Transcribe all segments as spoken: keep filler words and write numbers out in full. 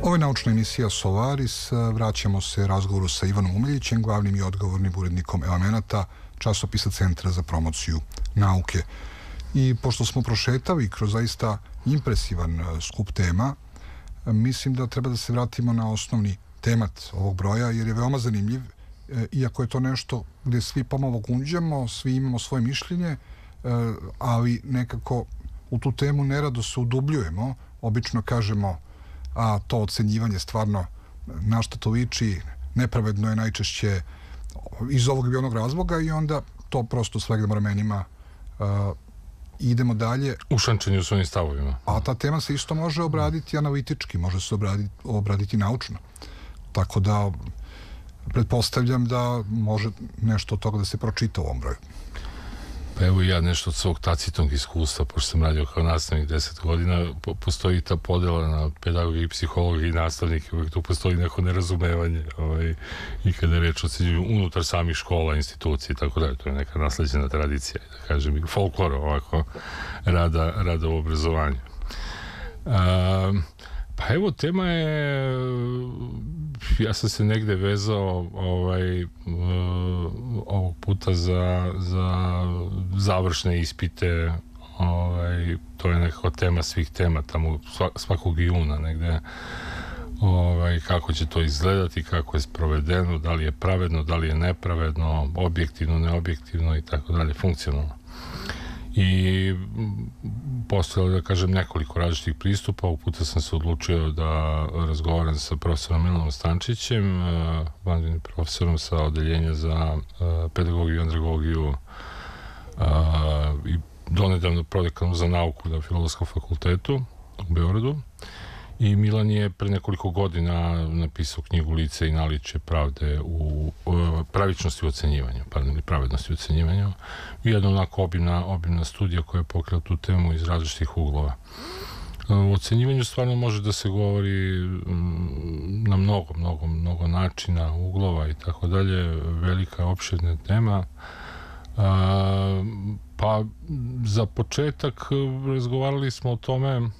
Ovo je naučna emisija Solaris. Vraćamo se razgovoru sa Ivanom Umiljićem, glavnim i odgovornim urednikom Elemenata, časopisa Centra za promociju nauke. I pošto smo prošetali kroz zaista impresivan skup tema, mislim da treba da se vratimo na osnovni temat ovog broja, jer je veoma zanimljiv, iako je to nešto gde svi pomalo gunđamo, svi imamo svoje mišljenje, ali nekako u tu temu nerado se udubljujemo. Obično kažemo, a to ocenjivanje stvarno na šta to liči, nepravedno je najčešće iz ovog ili onog razloga i onda to prosto slegamo ramenima. Idemo dalje. Ušančenje u svojim stavovima. A ta tema se isto može obraditi analitički, može se obraditi, obraditi naučno. Tako da pretpostavljam da može nešto od toga da se pročita u ovom broju. Pa evo i ja nešto od svog tacitnog iskustva, pošto sam radio kao nastavnik deset godina, po, postoji ta podela na pedagogiju i psihologiju i nastavnike, uvijek tu postoji neko nerazumevanje, ovaj, i kada je reč o ocenjivanju unutar samih škola, institucije i tako dalje, to je neka nasleđena tradicija, da kažem, i folklor ovako rada, rada u obrazovanju. Um, Pa evo, tema je, ja sam se negde vezao ovaj, uh, ovog puta za, za završne ispite, ovaj, to je nekako tema svih tema, tamo svakog juna negde, ovaj, kako će to izgledati, kako je sprovedeno, da li je pravedno, da li je nepravedno, objektivno, neobjektivno i tako dalje, funkcionalno. I postojalo, da kažem, nekoliko različitih pristupa. Ovog puta sam se odlučio da razgovaram sa profesorom Milanom Stančićem, vanrednim profesorom sa odeljenja za pedagogiju i andragogiju i donedavno prodekanom za nauku na Filozofskom fakultetu u Beogradu. I Milan je pre nekoliko godina napisao knjigu Lice i naličje pravde u, u pravičnosti u ocenjivanju, pardon, ili pravednosti u ocenjivanju. I jedna onako obimna, obimna studija koja je pokrila tu temu iz različitih uglova. U ocenjivanju stvarno može da se govori na mnogo, mnogo, mnogo načina, uglova i tako dalje, velika, opširna tema. A, pa za početak razgovarali smo o tome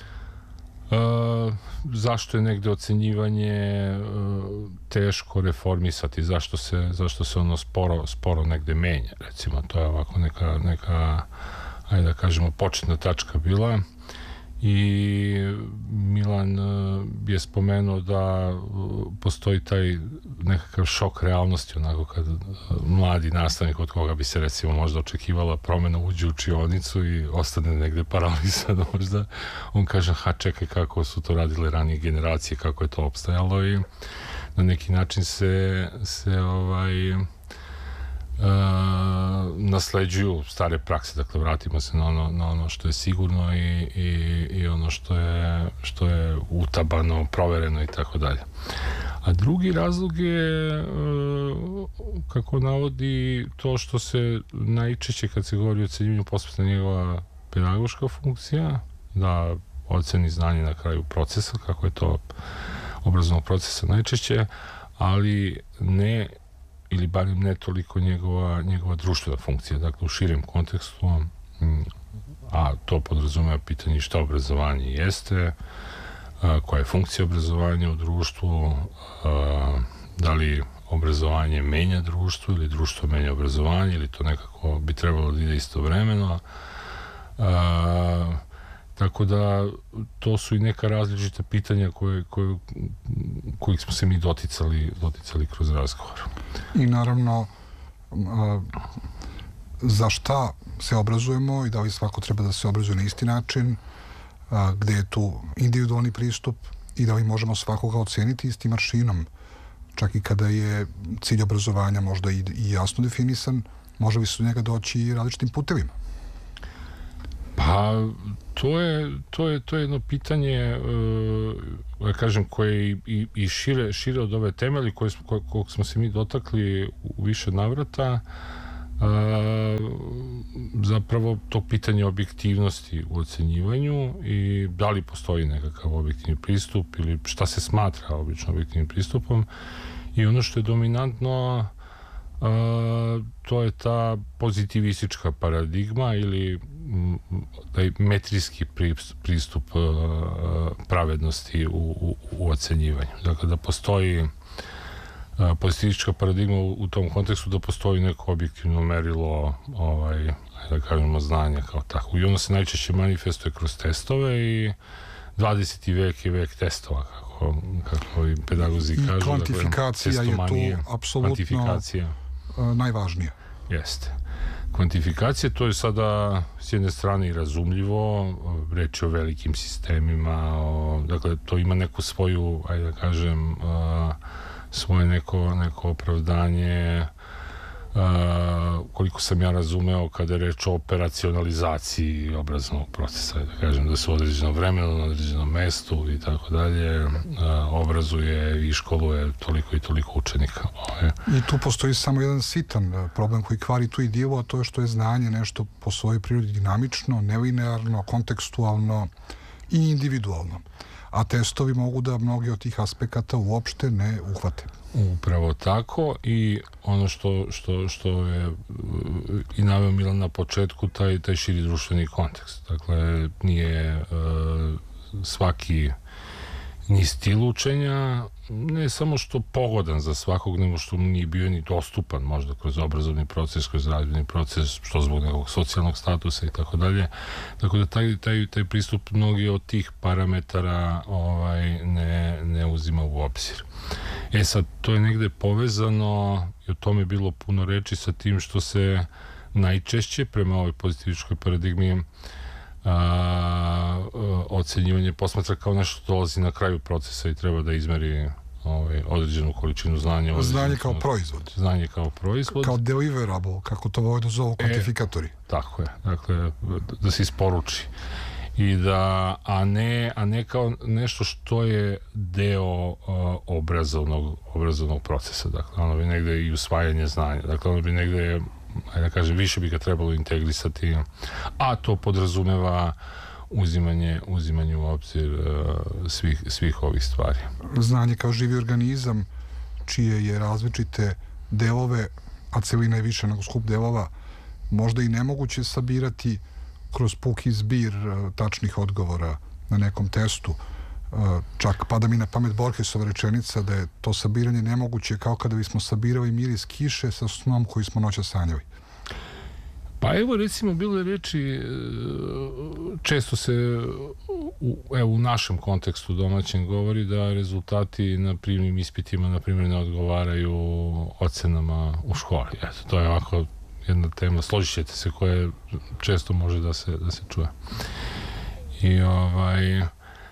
Uh, zašto je negde ocenjivanje uh, teško reformisati, zašto se, zašto se ono sporo, sporo negde menja, recimo, to je ovako neka, neka, ajde da kažemo, početna tačka bila. I Milan uh, je spomenuo da uh, postoji taj nekakav šok realnosti, onako kad uh, mladi nastavnik od koga bi se recimo možda očekivala promena uđe u učionicu i ostane negde paralizan možda, on kaže, ha čekaj kako su to radile ranije generacije, kako je to opstajalo i na neki način se se ovaj Uh, nasleđuju stare prakse, dakle vratimo se na ono, na ono što je sigurno i, i, i ono što je, što je utabano, provereno i tako dalje. A drugi razlog je, uh, kako navodi, to što se najčešće kad se govori o ocenjivanju posvetna njegova pedagoška funkcija, da oceni znanje na kraju procesa, kako je to obrazovnog procesa najčešće, ali ne ili barem ne toliko njegova, njegova društvena funkcija, dakle u širem kontekstu, a to podrazumeva pitanje šta obrazovanje jeste, a, koja je funkcija obrazovanja u društvu, a, da li obrazovanje menja društvo ili društvo menja obrazovanje ili to nekako bi trebalo da ide istovremeno. A, tako da to su i neka različita pitanja koje, koje, kojih smo se mi doticali, doticali kroz razgovor. I naravno, a, za šta se obrazujemo i da li svako treba da se obrazuje na isti način, a, gde je tu individualni pristup i da li možemo svakoga oceniti istim aršinom, čak i kada je cilj obrazovanja možda i, i jasno definisan, može li se do njega doći i različitim putevima? Pa, to je, to je, to je jedno pitanje, uh, ja kažem, koje i, i šire, šire od ove teme, ali koje, koje, kojeg smo se mi dotakli u više navrata, uh, zapravo to pitanje objektivnosti u ocenjivanju i da li postoji nekakav objektivni pristup ili šta se smatra obično objektivnim pristupom. I ono što je dominantno, Uh, to je ta pozitivistička paradigma ili taj metrijski pristup uh, pravednosti u, u, u ocenjivanju. Dakle, da postoji a, pozitivistička paradigma u, u tom kontekstu, da postoji neko objektivno merilo, ovaj, da kažemo, znanja kao tako. I ono se najčešće manifestuje kroz testove i dvadeseti vek je vek testova, kako, kako i pedagozi I kažu. Kvantifikacija dakle, je tu apsolutno najvažnija. Jeste. Kvantifikacija, to je sada s jedne strane i razumljivo, reč je o velikim sistemima, o, dakle, to ima neku svoju, ajde da kažem, a, svoje neko, neko opravdanje, a, koliko sam ja razumeo kada je reč o operacionalizaciji obrazovnog procesa, da kažem, da se u određenom vremenu, na određenom mestu i tako dalje obrazuje i školuje toliko i toliko učenika. I tu postoji samo jedan sitan problem koji kvari tu ideju, a to je što je znanje nešto po svojoj prirodi dinamično, nelinearno, kontekstualno i individualno. A testovi mogu da mnogi od tih aspekata uopšte ne uhvate. Upravo tako, i ono što, što, što je i naveo Milan na početku, taj, taj širi društveni kontekst. Dakle, nije uh, svaki ni stil učenja, ne samo što pogodan za svakog, nego što nije bio ni dostupan možda kroz obrazovni proces, kroz razvojni proces, što zbog nekog socijalnog statusa i tako dalje. Tako da taj, taj, taj pristup mnogi od tih parametara ovaj, ne, ne uzima u obzir. E sad, to je negde povezano, i o tome je bilo puno reči, sa tim što se najčešće prema ovoj pozitivističkoj paradigmi A, a, ocenjivanje posmatra kao nešto što dolazi na kraju procesa i treba da izmeri ovaj, određenu količinu znanja. Znanje kao proizvod. Znanje kao proizvod. Kao deliverable, kako to vojno zovu kvantifikatori. E, tako je. Dakle, da se isporuči. I da, a ne, a ne kao nešto što je deo uh, obrazovnog, obrazovnog procesa. Dakle, ono bi negde i usvajanje znanja. Dakle, ono bi negde, ajde da kažem, više bi ga trebalo integrisati, a to podrazumeva uzimanje, uzimanje u obzir uh, svih, svih ovih stvari. Znanje kao živi organizam, čije je različite delove, a celina je više nego skup delova, možda i nemoguće sabirati kroz puki zbir uh, tačnih odgovora na nekom testu. Uh, čak pada mi na pamet Borgesova rečenica da je to sabiranje nemoguće kao kada bismo sabirali miris kiše sa snom koji smo noća sanjali. Pa evo, recimo, bilo je reči, često se u, evo, u našem kontekstu domaćem govori da rezultati na prijemnim ispitima, na primjer, ne odgovaraju ocenama u školi. Eto, to je ovako jedna tema, složit ćete se, koja često može da se, da se čuje. I ovaj...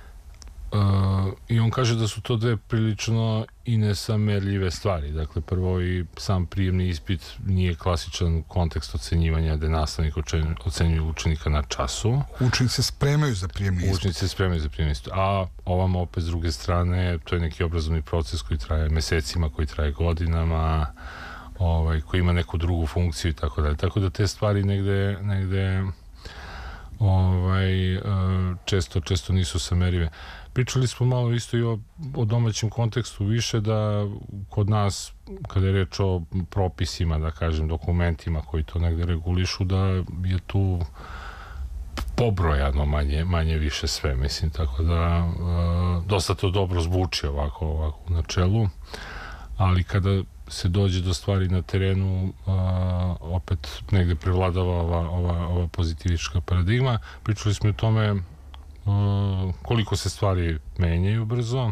Uh, i on kaže da su to dve prilično i nesamerljive stvari. Dakle, prvo, i sam prijemni ispit nije klasičan kontekst ocenjivanja gde nastavnik ocenjuje učenika na času. Učenici se spremaju za prijemni ispit. Učenici se spremaju za prijemni ispit. A ovamo opet s druge strane, to je neki obrazovni proces koji traje mesecima, koji traje godinama, ovaj, koji ima neku drugu funkciju i tako dalje. Tako da te stvari negde, negde ovaj, često, često nisu samerive. Pričali smo malo isto i o, o domaćem kontekstu više, da kod nas, kada je reč o propisima, da kažem, dokumentima koji to negde regulišu, da je tu pobrojano manje, manje više sve, mislim, tako da uh, dosta to dobro zvuči ovako, ovako u načelu, ali kada se dođe do stvari na terenu, uh, opet negde prevladava ova, ova, ova pozitivistička paradigma. Pričali smo o tome uh, koliko se stvari menjaju brzo,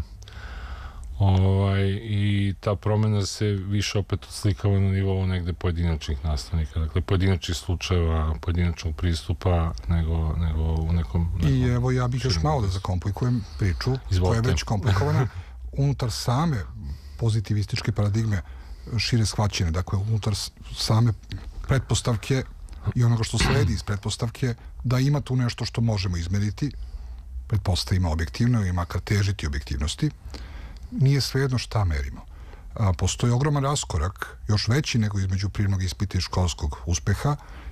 ovaj, i ta promena se više opet odslikava na nivou negde pojedinačnih nastavnika, dakle pojedinačnih slučajeva, pojedinačnog pristupa, nego, nego u nekom, nekom... I evo, ja bih još malo da zakomplikujem priču, koja je već komplikovana, unutar same pozitivističke paradigme šire shvaćene, dakle unutar same pretpostavke i onoga što sledi iz pretpostavke, da ima tu nešto što možemo izmeriti, pretpostavimo objektivno i makar težiti objektivnosti, nije svejedno šta merimo. A, postoji ogroman raskorak, još veći nego između prijemnog ispita i školskog uspeha,